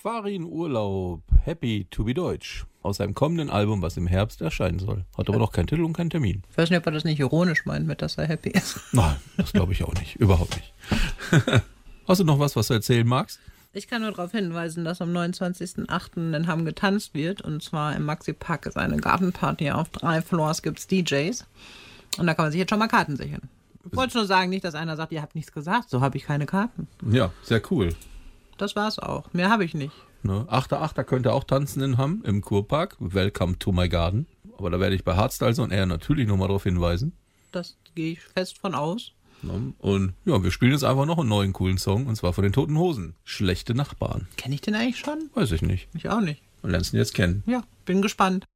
Farin-Urlaub, Happy to be Deutsch. Aus seinem kommenden Album, was im Herbst erscheinen soll. Hat aber noch keinen Titel und keinen Termin. Ich weiß nicht, ob er das nicht ironisch meint, mit dass er happy ist. Nein, das glaube ich auch nicht. Überhaupt nicht. Hast du noch was du erzählen magst? Ich kann nur darauf hinweisen, dass am 29.08. in Hamm getanzt wird. Und zwar im Maxi-Park ist eine Gartenparty. Auf 3 Floors gibt es DJs. Und da kann man sich jetzt schon mal Karten sichern. Ich wollte nur sagen, nicht, dass einer sagt, ihr habt nichts gesagt. So habe ich keine Karten. Ja, sehr cool. Das war's auch. Mehr habe ich nicht. Ne? 8.8. könnt ihr auch tanzen in Hamm im Kurpark. Welcome to my garden. Aber da werde ich bei Hardstyles und er natürlich nochmal darauf hinweisen. Das gehe ich fest von aus. Ne? Und ja, wir spielen jetzt einfach noch einen neuen coolen Song. Und zwar von den Toten Hosen. Schlechte Nachbarn. Kenne ich den eigentlich schon? Weiß ich nicht. Ich auch nicht. Und lernst ihn jetzt kennen. Ja, bin gespannt.